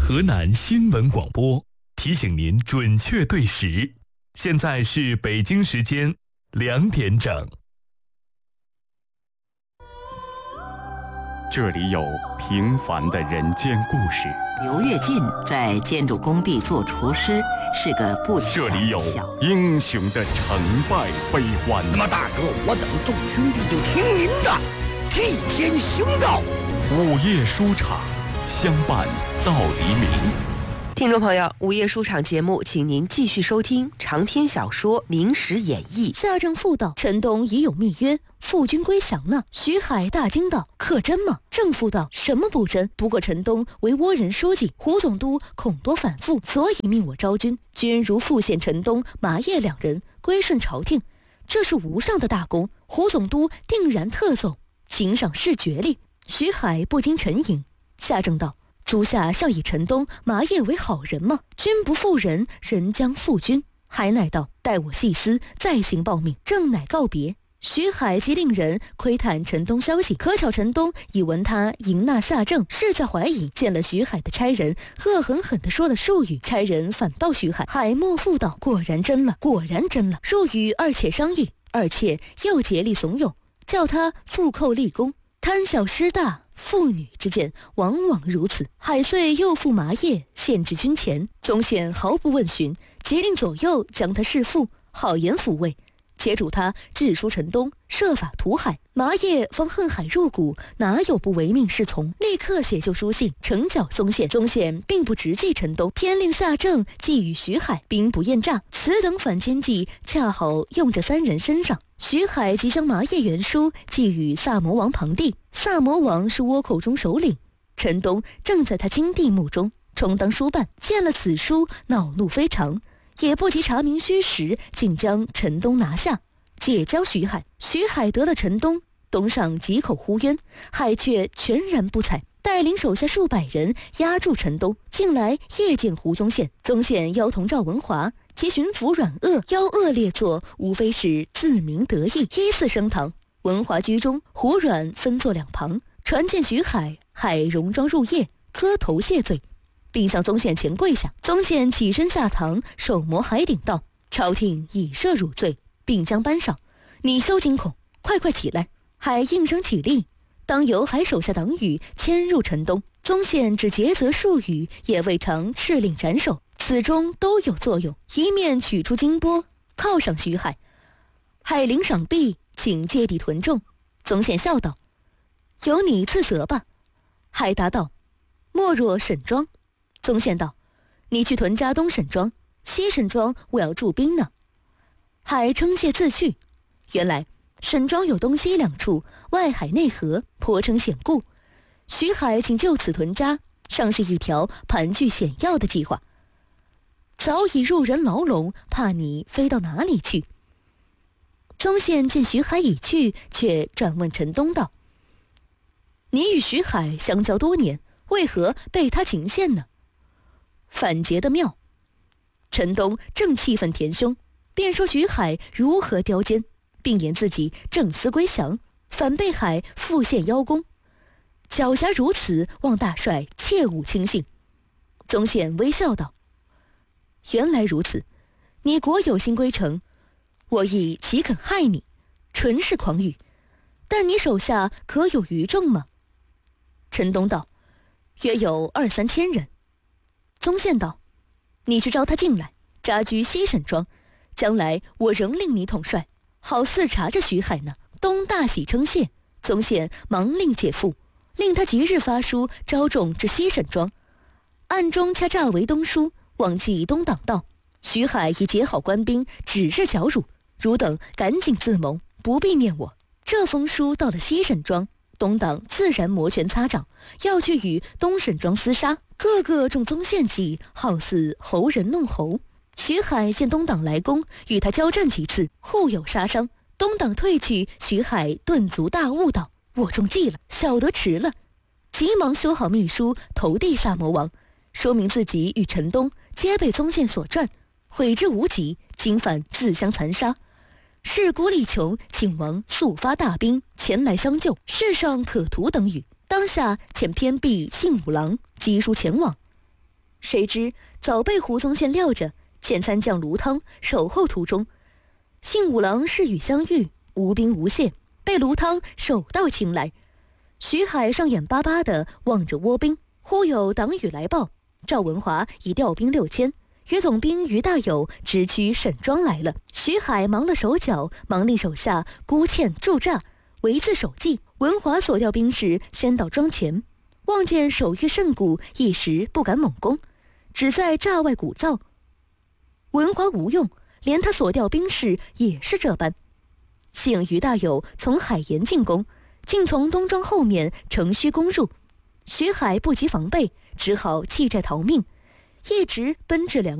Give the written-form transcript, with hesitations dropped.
河南新闻广播提醒您准确对时，现在是北京时间2点整。 这里有平凡的人间故事。 刘跃进在建筑工地做厨师，是个不起眼的小。 这里有英雄的成败悲欢。 那么大哥，我等众兄弟就听您的，替天行道。 午夜书场，相伴到黎明。 听众朋友，午夜书场节目，请您继续收听长篇小说《明史演义》。 夏正父道：陈东已有密约，父君归降呢。徐海大惊道：可真吗？正父道：什么不真？不过陈东为倭人书记，胡总督恐多反复，所以命我招军。君如复现陈东、马业两人归顺朝廷，这是无上的大功，胡总督定然特奏，请赏示爵力。徐海不禁沉吟。夏正道：诸下效以陈东、马业为好人吗？君不负人，人将负君。海乃道：待我细思，再行报命。正乃告别。徐海即令人窥探陈东消息，可巧陈东已闻他迎纳夏正，势在怀疑。见了徐海的差人，恶狠狠地说了数语。差人反报徐海，海默复道：果然真了，果然真了。数语二妾商议，二妾又竭力怂恿，叫他复寇立功。贪小失大，父女之间往往如此。海遂又赴麻叶，献至军前。宗宪毫不问询，即令左右将他释父，好言抚慰，且嘱他致书陈东，设法屠海。麻叶方恨海入骨，哪有不唯命是从？立刻写就书信呈缴宗宪。宗宪并不直记陈东，偏令夏正寄予徐海，兵不厌诈。此等反间计恰好用这三人身上。徐海即将麻叶原书寄予萨摩王庞帝，萨摩王是倭寇中首领，陈东正在他金地墓中充当书办，见了此书，恼怒非常，也不及查明虚实，竟将陈东拿下，解交徐海。徐海得了陈东，东上几口呼冤，海却全然不睬，带领手下数百人压住陈东。近来夜见胡宗宪，宗宪邀同赵文华其巡抚阮鄂邀恶列作，无非是自鸣得意，依次升堂。文华居中，胡阮分坐两旁，传见徐海，海戎装入夜，磕头谢罪，并向宗宪前跪下。宗宪起身下堂，手摩海顶道：朝廷已赦汝罪，并将颁赏，你休惊恐，快起来。海应声起立，当由海手下党羽牵入陈东。宗宪只诘责数语，也未尝敕令斩首，此中都有作用。一面取出金钵，犒赏徐海。海领赏毕，请借地屯众。宗宪笑道：由你自责吧。海答道：莫若沈庄。宗宪道：你去屯扎东沈庄，西沈庄我要驻兵呢。海称谢自去。原来沈庄有东西两处，外海内河，颇称险固。徐海请就此屯扎，尚是一条盘踞险要的计划。早已入人牢笼，怕你飞到哪里去。宗宪见徐海已去，却转问陈东道：你与徐海相交多年，为何被他擒陷呢？反诘得妙。陈东正气愤填胸，便说徐海如何刁奸，并言自己正思归降，反被海复陷邀功，狡黠如此，望大帅切勿轻信。宗宪微笑道：原来如此，你果有心归城，我亦岂肯害你？纯是狂语。但你手下可有余众吗？陈东道：约有2-3千人。宗宪道：你去招他进来，扎居西沈庄，将来我仍令你统帅，好似查着徐海呢。东大喜称谢，宗宪忙令解缚，令他即日发书招众至西沈庄，暗中掐诈为东书，忘记东党道：徐海已结好官兵，指日剿汝，汝等赶紧自谋，不必念我。这封书到了西沈庄，东党自然摩拳擦掌，要去与东沈庄厮杀，个个中宗宪计，好似猴人弄猴。徐海见东党来攻，与他交战几次，互有杀伤。东党退去，徐海顿足大悟道：我中计了，晓得迟了。急忙修好密书，投递萨摩王，说明自己与陈东皆被宗宪所赚，悔之无及，今反自相残杀。是孤力穷，请王速发大兵前来相救，世上可图等语。当下遣偏裨信五郎，急书前往。 谁知早被胡宗宪料着，遣参将卢汤守候途中。幸五郎势与相遇，无兵无械，被卢汤手到擒来。徐海上眼巴巴地望着倭兵，忽有党羽来报，赵文华已调兵6000，约总兵于大有直趋沈庄来了。徐海忙了手脚，忙令手下孤堑驻栅，围自守计。文华所调兵士先到庄前，望见守御甚固，一时不敢猛攻，只在栅外鼓噪。文华无用，连他所调兵士也是这般。幸于大有从海沿进攻，竟从东庄后面乘虚攻入。徐海不及防备，只好弃寨逃命，一直奔至梁